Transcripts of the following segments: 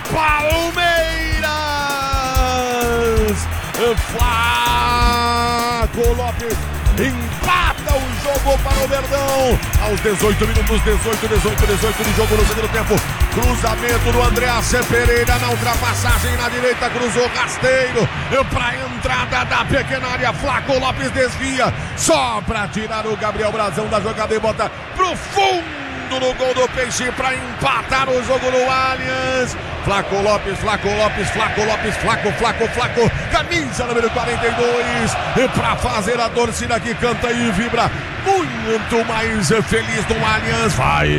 Palmeiras! Flaco Lopes empata o jogo para o Verdão aos 18 minutos, 18 de jogo no segundo tempo. Cruzamento do Andreas Pereira na ultrapassagem na direita, cruzou rasteiro para a entrada da pequena área. Flaco Lopes desvia só para tirar o Gabriel Brazão da jogada e bota pro fundo no gol do Peixe para empatar o jogo no Allianz. Flaco Lopes, camisa número 42, para fazer a torcida que canta e vibra muito mais feliz no Allianz.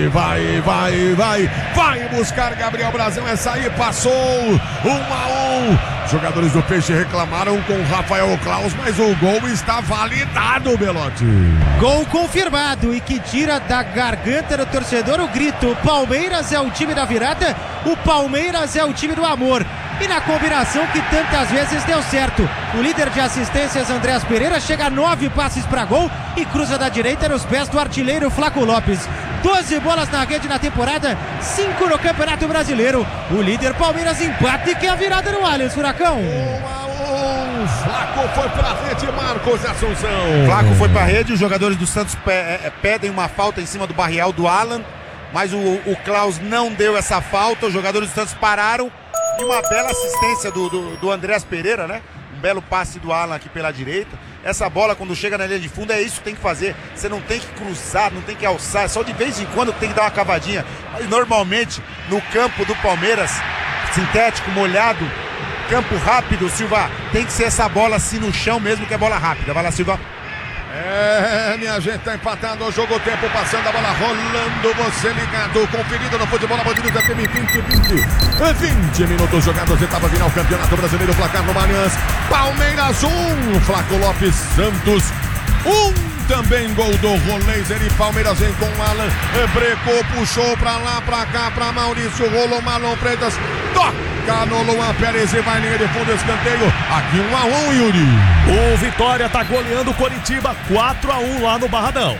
Vai buscar Gabriel Brazão, essa aí passou 1-1. Jogadores do Peixe reclamaram com Rafael Claus, mas o gol está validado, Belotti. Gol confirmado e que tira da garganta do torcedor o grito: o Palmeiras é o time da virada, o Palmeiras é o time do amor. E na combinação que tantas vezes deu certo, o líder de assistências Andreas Pereira chega a 9 passes para gol e cruza da direita nos pés do artilheiro Flaco Lopes. 12 bolas na rede na temporada, 5 no Campeonato Brasileiro. O líder Palmeiras empata e quer a virada no Allianz, Furacão. 1-1, Flaco foi pra rede, Marcos Assunção. Flaco foi pra rede, os jogadores do Santos pedem uma falta em cima do Barrial, do Alan, mas o Klaus não deu essa falta, os jogadores do Santos pararam. E uma bela assistência do Andreas Pereira, né? Um belo passe do Alan aqui pela direita. Essa bola, quando chega na linha de fundo, é isso que tem que fazer. Você não tem que cruzar, não tem que alçar, só de vez em quando tem que dar uma cavadinha. Mas normalmente, no campo do Palmeiras, sintético, molhado, campo rápido, Silva, tem que ser essa bola assim no chão mesmo, que é bola rápida. Vai lá, Silva. Minha gente, tá empatando o jogo, o tempo passando, a bola rolando, você ligado, conferido no futebol, a Bandeirantes FM 20 minutos jogados, etapa final, Campeonato Brasileiro, placar no Allianz, Palmeiras 1, Flaco Lopes, Santos 1. Também gol do Roleiser e Palmeiras vem com Alan, brecou, puxou pra lá, pra cá, pra Maurício, rolou Marlon Freitas, toca no Luan Pérez e vai linha de fundo, escanteio, aqui 1-1, Yuri. O Vitória tá goleando o Coritiba 4-1 lá no Barradão.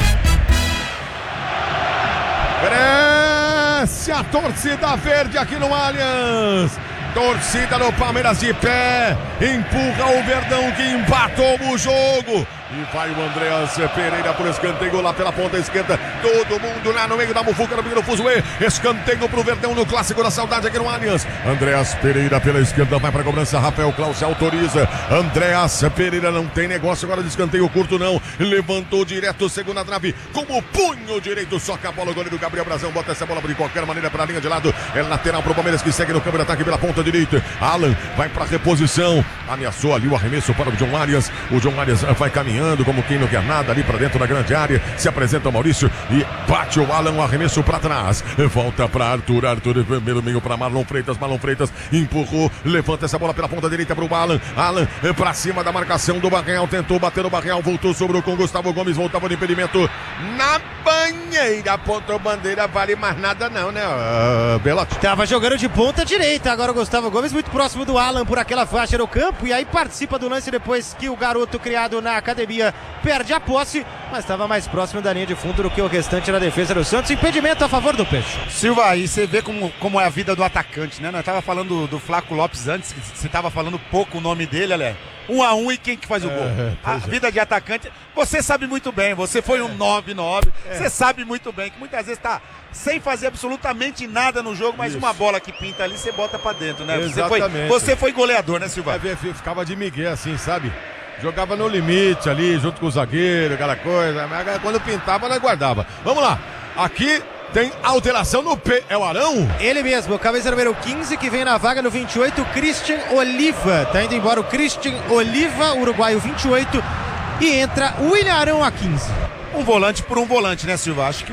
Cresce a torcida verde aqui no Allianz. Torcida do Palmeiras de pé, empurra o Verdão que empatou o jogo. E vai o Andreas Pereira por escanteio lá pela ponta esquerda. Todo mundo lá no meio da mufuca, no meio do fuzuê. Escanteio pro Verdão no Clássico da Saudade aqui no Allianz. Andreas Pereira pela esquerda, vai pra cobrança. Rafael Claus se autoriza. Andreas Pereira não tem negócio agora de escanteio curto, não. Levantou direto, segunda trave, com o punho direito. Soca a bola, o goleiro Gabriel Brazão. Bota essa bola de qualquer maneira pra linha de lado. É lateral pro Palmeiras que segue no campo de ataque pela ponta direita. Alan vai pra reposição. Ameaçou ali o arremesso para o John Arias. O John Arias vai caminhando como quem não quer nada ali pra dentro da grande área. Se apresenta o Maurício e bate o Alan, o arremesso pra trás. Volta pra Arthur primeiro meio pra Marlon Freitas empurrou, levanta essa bola pela ponta direita pro Alan pra cima da marcação do Barreal, tentou bater o Barreal, voltou, sobrou com Gustavo Gomes, voltava no impedimento na banheira, apontou bandeira, vale mais nada não, né, Belotti? Tava jogando de ponta direita, agora o Gustavo Gomes muito próximo do Alan por aquela faixa no campo, e aí participa do lance depois que o garoto criado na academia perde a posse, mas estava mais próximo da linha de fundo do que o restante da defesa do Santos. Impedimento a favor do Peixe. Silva, aí você vê como é a vida do atacante, né? Nós tava falando do Flaco Lopes antes, que você tava falando pouco o nome dele, olha. 1-1 e quem que faz o gol? A vida de atacante, você sabe muito bem, você foi um 9-9, você sabe muito bem que muitas vezes tá sem fazer absolutamente nada no jogo, mas uma bola que pinta ali, você bota pra dentro, né? Você foi goleador, né, Silva? Ficava de migué assim, sabe? Jogava no limite ali, junto com o zagueiro, aquela coisa, mas quando pintava, nós guardava. Vamos lá, aqui tem alteração no P, é o Arão? Ele mesmo, camisa número 15, que vem na vaga no 28, Christian Oliva. Tá indo embora o Christian Oliva, uruguaio 28, e entra o William Arão a 15. Um volante por um volante, né, Silva? Acho que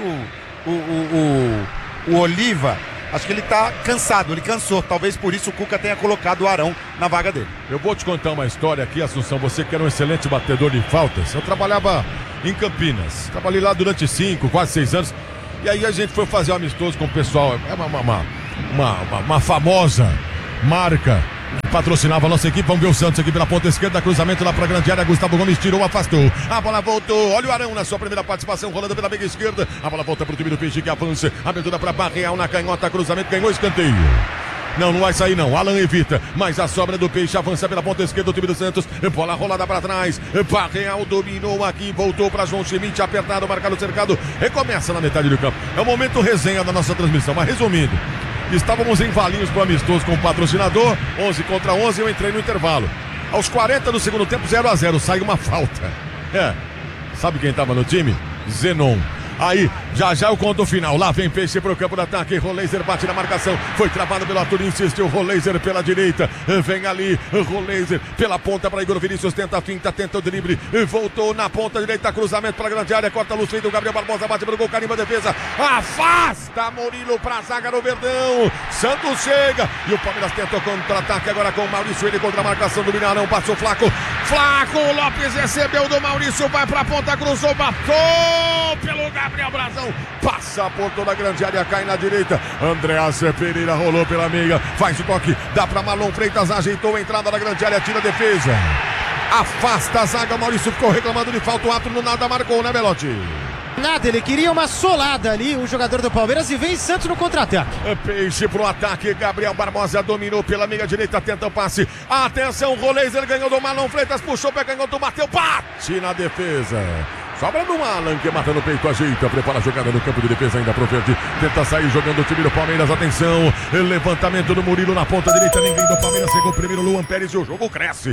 o Oliva, acho que ele tá cansado, ele cansou. Talvez por isso o Cuca tenha colocado o Arão na vaga dele. Eu vou te contar uma história aqui, Assunção. Você que era um excelente batedor de faltas. Eu trabalhava em Campinas. Trabalhei lá durante 5, quase 6 anos. E aí a gente foi fazer um amistoso com o pessoal. É uma famosa marca que patrocinava a nossa equipe. Vamos ver o Santos aqui pela ponta esquerda, cruzamento lá pra grande área, Gustavo Gomes tirou, afastou, a bola voltou, olha o Arão na sua primeira participação, rolando pela meia esquerda, a bola volta pro time do Peixe que avança, abertura pra Barreal na canhota, cruzamento, ganhou escanteio. Não vai sair não. Alan evita, mas a sobra do Peixe avança pela ponta esquerda do time do Santos. Bola rolada para trás. Barreal dominou aqui, voltou para João Schmidt, apertado, marcado, cercado. Recomeça na metade do campo. É o momento resenha da nossa transmissão, mas resumindo, estávamos em Valinhos pro amistoso com o patrocinador, 11 contra 11, eu entrei no intervalo. Aos 40 do segundo tempo, 0-0, sai uma falta. Sabe quem estava no time? Zenon. Aí, já eu conto o final. Lá vem Peixe pro campo do ataque. Roleiser bate na marcação. Foi travado pelo Arthur, insistiu. Roleiser pela direita. Vem ali. Roleiser pela ponta para Igor Vinícius. Tenta a finta, tenta o drible. Voltou na ponta direita. Cruzamento para a grande área. Corta a luz feito. O Gabriel Barbosa bate pelo gol. Carimba a defesa. Afasta Murilo para a zaga do Verdão. Santos chega. E o Palmeiras tenta o contra-ataque agora com o Maurício. Ele contra a marcação do Minarão. Passou Flaco. Flaco Lopes recebeu do Maurício. Vai para a ponta. Cruzou. Bateu pelo Gabriel Brazão, passa por toda a grande área, cai na direita. Andreas Pereira rolou pela meia, faz o toque, dá para Marlon Freitas, ajeitou a entrada da grande área, tira a defesa, afasta a zaga. Maurício ficou reclamando de falta, o Atro no nada marcou, né, Belotti? Nada, ele queria uma solada ali, o jogador do Palmeiras, e vem Santos no contra-ataque. Peixe pro ataque, Gabriel Barbosa dominou pela meia direita, tenta o passe. Atenção, Roleiser ganhou do Marlon Freitas, puxou, canhoto, bateu, bate na defesa. Sobra no Alan, que mata no peito, ajeita, prepara a jogada no campo de defesa ainda pro Verde. Tenta sair jogando o time do Palmeiras, atenção. Levantamento do Murilo na ponta direita, ninguém do Palmeiras chegou primeiro, Luan Pérez, e o jogo cresce.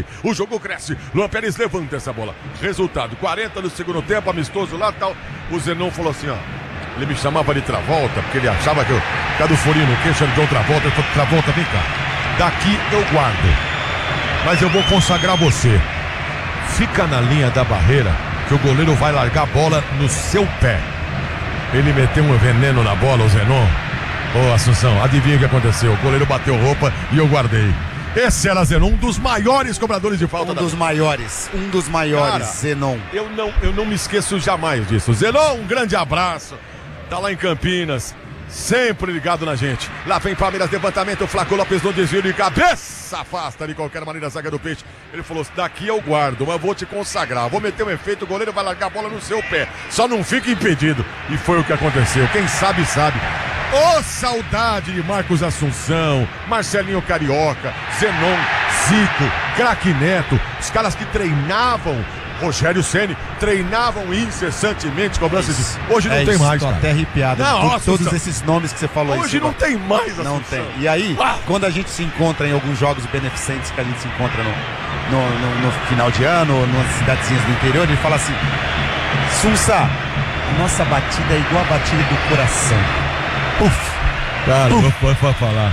Luan Pérez levanta essa bola. Resultado, 40 do segundo tempo, amistoso lá, tal. O Zenon falou assim, ó. Ele me chamava de Travolta, porque ele achava que eu... Cadê o furinho no queixo de outra volta? Ele falou, Travolta, vem cá. Daqui eu guardo. Mas eu vou consagrar você. Fica na linha da barreira, que o goleiro vai largar a bola no seu pé. Ele meteu um veneno na bola, o Zenon. Ô, Assunção, adivinha o que aconteceu? O goleiro bateu roupa e eu guardei. Esse era Zenon, um dos maiores cobradores de falta. Um dos maiores, Cara, Zenon. Eu não me esqueço jamais disso. Zenon, um grande abraço. Tá lá em Campinas, sempre ligado na gente. Lá vem Palmeiras, levantamento, Flaco Lopes no desvio de cabeça, afasta de qualquer maneira a zaga do Peixe. Ele falou, daqui eu guardo, mas vou te consagrar, vou meter um efeito, o goleiro vai largar a bola no seu pé, só não fica impedido. E foi o que aconteceu, quem sabe, sabe. Ô, saudade de Marcos Assunção, Marcelinho Carioca, Zenon, Zico, Craque Neto, os caras que treinavam, Rogério Ceni, treinavam incessantemente cobranças de... Hoje não tem mais, tô cara. até arrepiado Não, todos esses nomes que você falou aí. Hoje não tem mais, Não tem. E aí, quando a gente se encontra em alguns jogos beneficentes que a gente se encontra no final de ano, nas cidadezinhas do interior, ele fala assim, Sunsa, nossa batida é igual a batida do coração. Puf. Cara, não pode falar.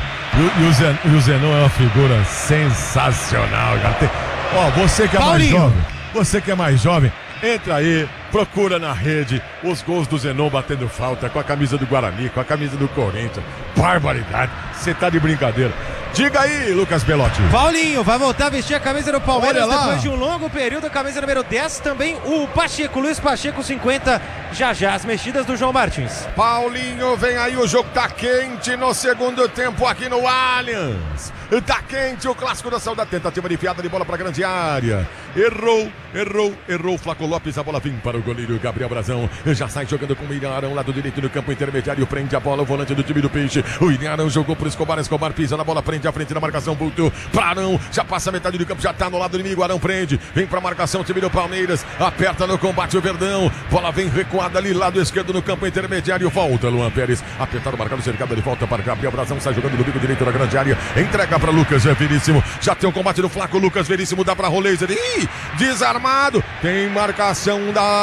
E o Zenon é uma figura sensacional, cara. Ó, você que é mais jovem. Você que é mais jovem, entra aí, procura na rede os gols do Zenon batendo falta com a camisa do Guarani, com a camisa do Corinthians. Barbaridade, você tá de brincadeira. Diga aí, Lucas Belotti. Paulinho vai voltar a vestir a camisa do Palmeiras depois de um longo período, a camisa número 10, também o Pacheco, Luiz Pacheco, 50, já as mexidas do João Martins. Paulinho, vem aí, o jogo tá quente no segundo tempo aqui no Allianz. Tá quente o clássico da saudade, tentativa de enfiada de bola pra grande área. Errou, Flaco Lopes, a bola vem para o goleiro Gabriel Brazão. Já sai jogando com o Ilharão, lado direito no campo intermediário, prende a bola, o volante do time do Peixe. O Ilharão jogou pro Escobar pisa na bola, prende à frente da marcação, voltou para Arão, já passa a metade do campo, já tá no lado do inimigo, Arão prende, vem pra marcação, o time do Palmeiras, aperta no combate o Verdão, bola vem recuada ali, lado esquerdo no campo intermediário, volta Luan Pérez, apertado, marcado, cercado, de volta para Gabriel Brazão, sai jogando no bico direito da grande área, entrega para Lucas Veríssimo, já tem o combate do Flaco, Lucas Veríssimo dá para Roleiser, desarmado, tem marcação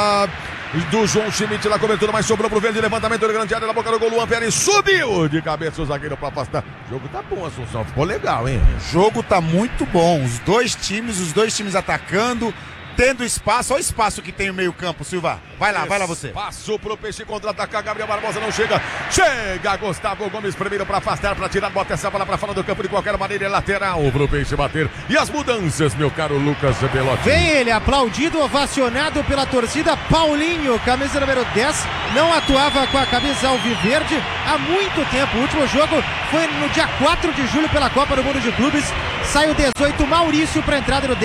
do João Schmidt lá, cobertura, mas sobrou pro Verde, levantamento da grande área na boca do gol, Luan Pérez subiu de cabeça o zagueiro para afastar. O jogo tá bom, Assunção, ficou legal, hein? O jogo tá muito bom, os dois times atacando, tendo espaço. Olha o espaço que tem o meio campo, Silva. Vai lá você. Passou pro Peixe contra-atacar, Gabriel Barbosa não chega. Chega Gustavo Gomes primeiro para afastar, para tirar, bota essa bola para fora do campo de qualquer maneira, é lateral pro Peixe bater. E as mudanças, meu caro Lucas Belotti. Vem ele, aplaudido, ovacionado pela torcida, Paulinho, camisa número 10, não atuava com a camisa alviverde há muito tempo. O último jogo foi no dia 4 de julho pela Copa do Mundo de Clubes. Sai o 18, Maurício para entrada no 10,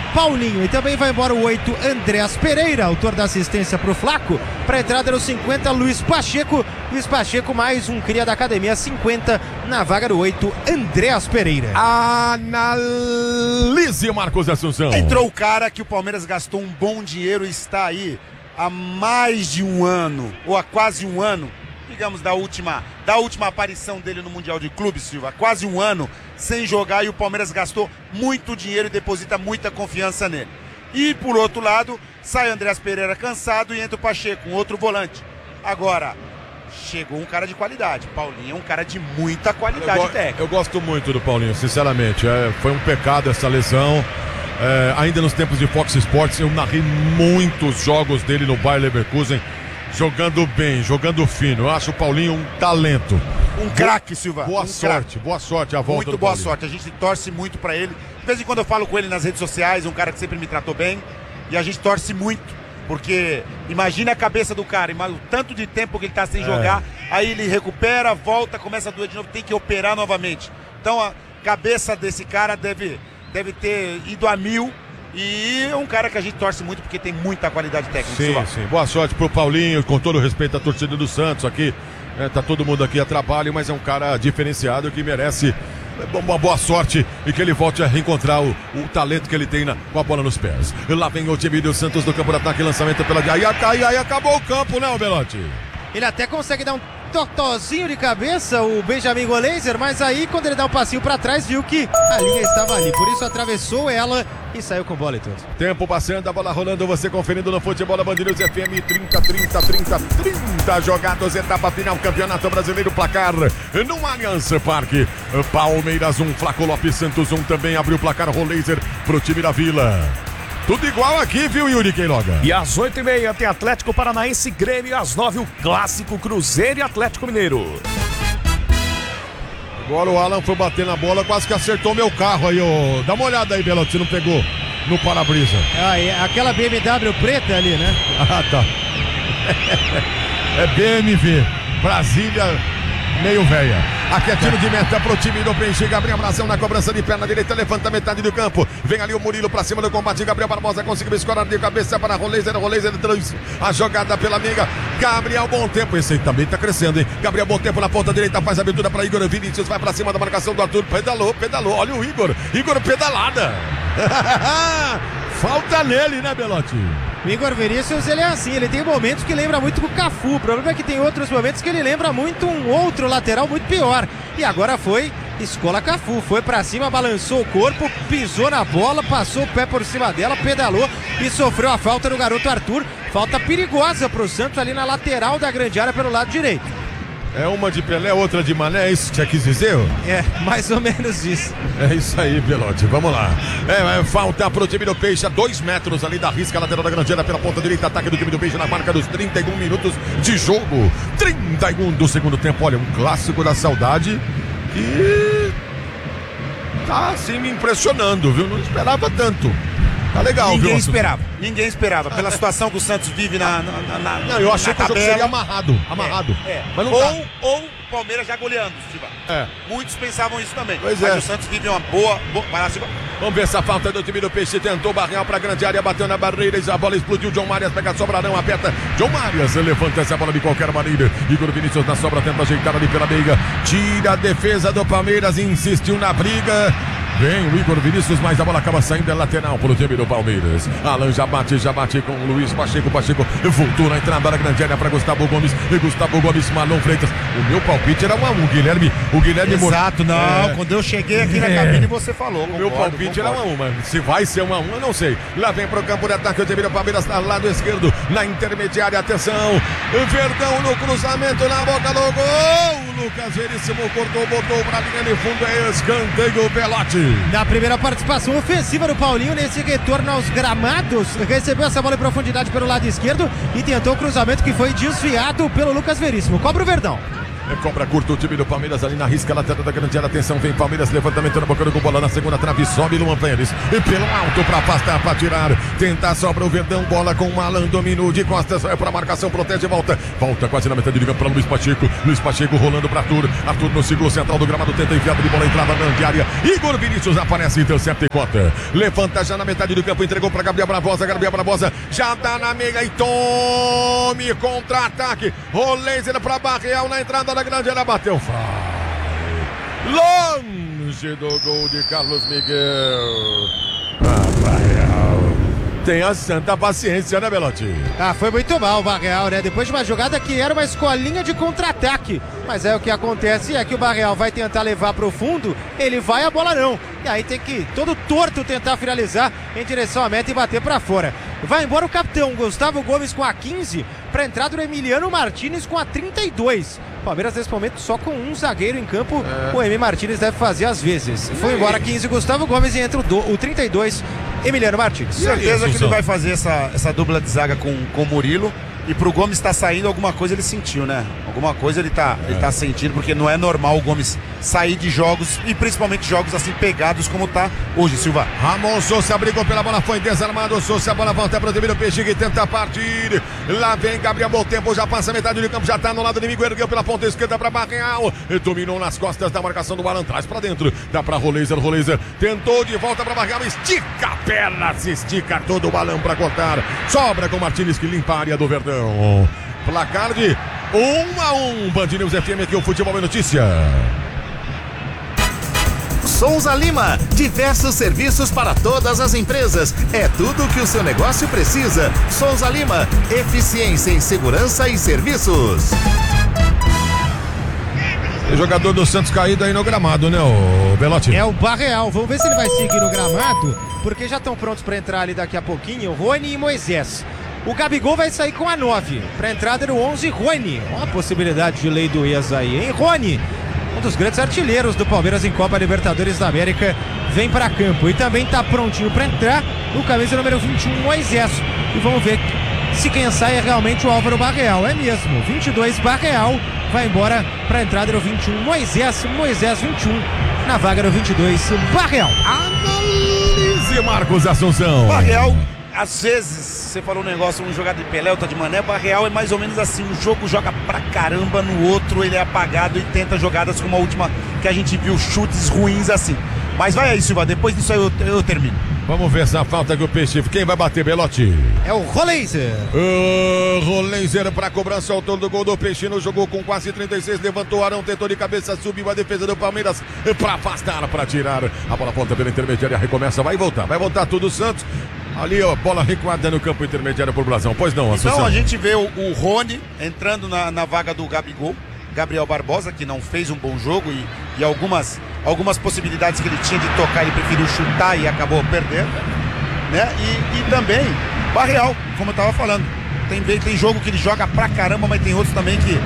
Paulinho. E também vai embora o 8, Andreas Pereira, autor da assistência pro Flaco. Para entrada no 50, Luiz Pacheco. Luiz Pacheco, mais um cria da academia, 50 na vaga do 8, Andreas Pereira. Analise, Marcos Assunção. Entrou o cara que o Palmeiras gastou um bom dinheiro e está aí há mais de um ano, ou há quase um ano, digamos, da última aparição dele no Mundial de Clubes, Silva, quase um ano sem jogar, e o Palmeiras gastou muito dinheiro e deposita muita confiança nele. E por outro lado, sai Andreas Pereira cansado e entra o Pacheco, um outro volante. Agora, chegou um cara de qualidade. Paulinho é um cara de muita qualidade técnica. Eu gosto muito do Paulinho, sinceramente. Foi um pecado essa lesão. Ainda nos tempos de Fox Sports, eu narrei muitos jogos dele no Bayer Leverkusen, jogando bem, jogando fino. Eu acho o Paulinho um talento. Um craque, Silva. Boa sorte a volta. Muito boa sorte. A gente torce muito pra ele. De vez em quando eu falo com ele nas redes sociais, um cara que sempre me tratou bem. E a gente torce muito, porque imagina a cabeça do cara, imagina o tanto de tempo que ele tá sem jogar. Aí ele recupera, volta, começa a doer de novo, tem que operar novamente. Então a cabeça desse cara deve ter ido a 1000. E é um cara que a gente torce muito porque tem muita qualidade técnica. Sim. Boa sorte pro Paulinho, com todo o respeito à torcida do Santos aqui. Tá todo mundo aqui a trabalho, mas é um cara diferenciado que merece uma boa sorte e que ele volte a reencontrar o talento que ele tem com a bola nos pés. Lá vem o time do Santos no campo de ataque, lançamento pela direita. Aí acabou o campo, né, Belotti? Ele até consegue dar um totozinho de cabeça, o Benjamin Goleiser, mas aí quando ele dá um passinho pra trás, viu que a linha estava ali, por isso atravessou ela e saiu com bola e tudo. Tempo passando, a bola rolando, você conferindo no Futebol da Band News FM. 30 jogadas, etapa final, Campeonato Brasileiro, placar no Allianz Parque. Palmeiras 1, Flaco Lopes, Santos 1, também abriu o placar Goleiser pro time da Vila. Tudo igual aqui, viu, Yuri Queiroga? E às 8h30 tem Atlético Paranaense, Grêmio, e às 9h o clássico Cruzeiro e Atlético Mineiro. Agora o Alan foi bater na bola, quase que acertou meu carro aí, ó. Dá uma olhada aí, Belotti, se não pegou no para-brisa. Aquela BMW preta ali, né? Ah, tá. É BMW, Brasília, meio velha. Aqui é tiro de meta pro time do Peixe. Gabriel Brazão na cobrança de perna direita, levanta metade do campo. Vem ali o Murilo pra cima do combate. Gabriel Barbosa conseguiu escorar de cabeça para Goleiser trouxe a jogada pela amiga. Gabriel, bom tempo. Esse aí também tá crescendo, hein? Gabriel, bom tempo na ponta direita, faz a abertura para Igor Vinícius. Vai pra cima da marcação do Arthur. Pedalou. Olha o Igor pedalada. Falta nele, né, Belotti? O Igor Vinícius, ele é assim, ele tem momentos que lembra muito o Cafu. O problema é que tem outros momentos que ele lembra muito um outro lateral muito pior. E agora foi escola Cafu, foi pra cima, balançou o corpo, pisou na bola, passou o pé por cima dela, pedalou e sofreu a falta do garoto Arthur. Falta perigosa pro Santos ali na lateral da grande área pelo lado direito. É uma de Pelé, outra de Mané, é isso que você quis dizer? É, mais ou menos isso. É isso aí, Belotti, vamos lá. Falta pro time do Peixe, a 2 metros ali da risca lateral da grande área pela ponta direita, ataque do time do Peixe na marca dos 31 minutos de jogo. 31 do segundo tempo, olha, um clássico da saudade que tá assim me impressionando, viu? Não esperava tanto. Tá legal, Ninguém viu? Ninguém esperava. Pela situação que o Santos vive Não, eu achei que o jogo seria amarrado. Mas não tá. Ou o Palmeiras já goleando, Silva. Muitos pensavam isso também. Mas o Santos vive uma boa... Vamos ver essa falta do time do Peixe. Tentou barrear pra grande área, bateu na barreira e a bola explodiu. John Marias pega a Sobrarão, aperta. John Marias levanta essa bola de qualquer maneira. Igor Vinícius na sobra, tenta ajeitar ali pela meiga. Tira a defesa do Palmeiras, insistiu na briga. Vem o Igor Vinícius, mas a bola acaba saindo, é lateral pro time do Palmeiras. Alan já bate com o Luiz Pacheco. Voltou na entrada da grande área para Gustavo Gomes. E Gustavo Gomes, Marlon Freitas. O meu palpite era 1-1. O Guilherme Exato, não. Quando eu cheguei aqui na cabine, você falou. O meu palpite era 1-1, mas se vai ser 1-1, eu não sei. Lá vem pro campo de ataque o time do Palmeiras, tá lado esquerdo, na intermediária. Atenção, Verdão no cruzamento, na boca do gol. Lucas Veríssimo cortou, botou pra linha de fundo, é escanteio, Belotti. Na primeira participação ofensiva do Paulinho nesse retorno aos gramados, recebeu essa bola em profundidade pelo lado esquerdo e tentou o cruzamento que foi desviado pelo Lucas Veríssimo. Cobra o Verdão. Cobra curta o time do Palmeiras ali na risca lateral da grande área. Atenção, vem Palmeiras, levantamento na boca do bola na segunda trave, sobe Luan Pérez e pelo alto para afastar, para tirar, tenta, sobra o Verdão, bola com o Alan, dominou de costas, vai para marcação, protege, volta quase na metade de campo para Luiz Pacheco rolando para Arthur no círculo central do gramado, tenta enfiada de bola, entrada na grande área, Igor Vinícius aparece, intercepta e cota, levanta já na metade do campo, entregou para Gabriel Barbosa já dá na meia e tome contra-ataque, Rolenzer para Barreal na entrada da grande área, bateu, longe do gol de Carlos Miguel. Barreal, tenha santa paciência, né, Belotti? Foi muito mal o Barreal, né? Depois de uma jogada que era uma escolinha de contra-ataque. Mas aí o que acontece é que o Barreal vai tentar levar pro fundo, ele vai, a bola não. E aí tem que, todo torto, tentar finalizar em direção à meta e bater pra fora. Vai embora o capitão Gustavo Gomes com a 15, pra entrada do Emiliano Martínez com a 32. Palmeiras nesse momento só com um zagueiro em campo, o Emi Martínez deve fazer às vezes. Foi embora 15 Gustavo Gomes e entra o 32 Emiliano Martínez. Certeza que ele vai fazer essa dupla de zaga com o Murilo. E pro Gomes tá saindo, alguma coisa ele sentiu, né? Alguma coisa ele tá sentindo, porque não é normal o Gomes sair de jogos, e principalmente jogos assim pegados como tá hoje, Silva. Ramon Souza brigou pela bola, foi desarmado, Souza, a bola volta para o time do Peixe que tenta partir. Lá vem Gabriel, bom tempo, já passa a metade do campo, já tá no lado inimigo, ergueu pela ponta esquerda para Barreal, dominou nas costas da marcação do Alan, traz para dentro, dá para Rolenzer, tentou de volta para Barreal, estica a perna, se estica todo o balão para cortar, sobra com Martínez que limpa a área do Verdão. Placar de 1-1, Band News FM, aqui o Futebol é Notícia. Souza Lima, diversos serviços para todas as empresas. É tudo o que o seu negócio precisa. Souza Lima, eficiência em segurança e serviços. O jogador do Santos caído aí no gramado, né, o Belotti? É o Barreal, vamos ver se ele vai seguir no gramado, porque já estão prontos para entrar ali daqui a pouquinho, Rony e Moisés. O Gabigol vai sair com a 9. Para entrada no 11, Rony. Uma possibilidade de lei do ex aí, hein? Rony, um dos grandes artilheiros do Palmeiras em Copa Libertadores da América, vem para campo. E também está prontinho para entrar o camisa número 21, Moisés. E vamos ver se quem sai é realmente o Álvaro Barreal. É mesmo, 22, Barreal. Vai embora para entrada no 21, Moisés 21. Na vaga no 22, Barreal. Analise, Marcos Assunção. Barreal, às vezes, você falou um negócio, um jogado de Pelé, outra de Mané, Barreal é mais ou menos assim, um jogo joga pra caramba, no outro ele é apagado e tenta jogadas como a última que a gente viu, chutes ruins assim. Mas vai aí, Silva, depois disso aí eu termino. Vamos ver essa falta que o Peixe. Quem vai bater, Belotti? É o Rolenzer. Rolenzer para cobrança, autor do gol do Peixinho. Jogou com quase 36, levantou o Arão, tentou de cabeça, subiu a defesa do Palmeiras para afastar, para tirar. A bola volta pela intermediária, recomeça, vai voltar tudo o Santos. Ali, ó, bola recuada no campo intermediário por Blasão. Pois não, Assunção. Então a gente vê o Rony entrando na vaga do Gabigol. Gabriel Barbosa, que não fez um bom jogo e algumas possibilidades que ele tinha de tocar, ele preferiu chutar e acabou perdendo, né? E também Barreal, como eu tava falando, tem jogo que ele joga pra caramba, mas tem outros também que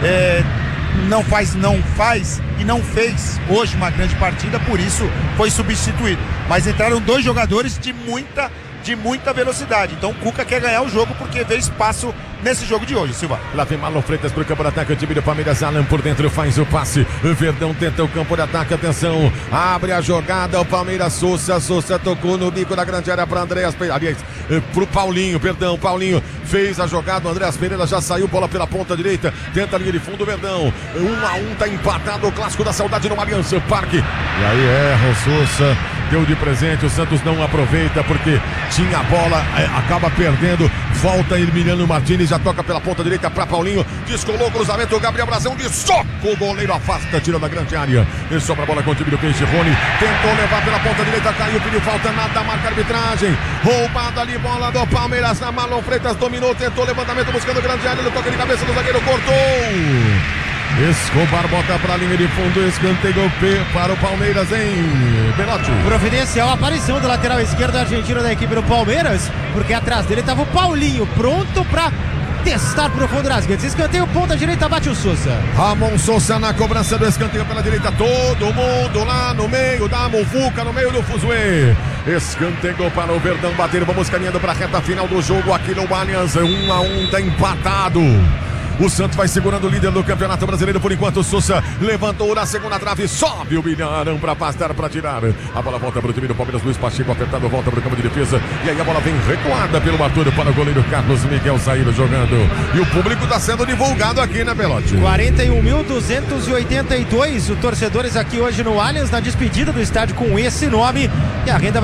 não faz e não fez hoje uma grande partida, por isso foi substituído. Mas entraram dois jogadores de muita velocidade. Então o Cuca quer ganhar o jogo porque vê espaço nesse jogo de hoje, Silva. Lá vem Marlon Freitas pro campo de ataque, o time do Palmeiras, Alan por dentro faz o passe, o Verdão tenta o campo de ataque, atenção, abre a jogada, o Palmeiras, Souza tocou no bico da grande área para Andréas, aliás, pro Paulinho fez a jogada, o Andréas Pereira já saiu, bola pela ponta direita, tenta a linha de fundo, o Verdão, 1-1, tá empatado, o clássico da saudade no Allianz Parque, e aí erra o Souza, deu de presente, o Santos não aproveita porque tinha a bola, acaba perdendo, volta Emiliano Martínez, já toca pela ponta direita para Paulinho, descolou o cruzamento, o Gabriel Brazão de soco, o goleiro afasta, tira da grande área, e sobra a bola com o time do Peixe, Rony tentou levar pela ponta direita, caiu, pediu falta, nada, marca a arbitragem, roubada ali, bola do Palmeiras, na Marlon Freitas dominou, tentou levantamento buscando grande área, ele toca de cabeça do zagueiro, cortou, Escobar bota para a linha de fundo, escanteio para o Palmeiras, hein, Belotti? Providencial a aparição do lateral esquerdo argentino da equipe do Palmeiras, porque atrás dele estava o Paulinho, pronto para testar pro fundo das redes. Escanteio, ponta direita, bate o Souza. Ramon Souza na cobrança do escanteio pela direita, todo mundo lá no meio da muvuca, no meio do fuzuê. Escanteio para o Verdão bater, vamos caminhando para a reta final do jogo aqui no Allianz, 1-1, tá empatado. O Santos vai segurando o líder do Campeonato Brasileiro por enquanto. O Sousa levantou na segunda trave, sobe o Bilharão para afastar, para tirar. A bola volta para o time do Palmeiras. Luiz Pacheco apertado, volta para o campo de defesa. E aí a bola vem recuada pelo Arthur para o goleiro Carlos Miguel sair jogando. E o público está sendo divulgado aqui, né, Pelote? 41.282 os torcedores aqui hoje no Allianz, na despedida do estádio com esse nome. E a renda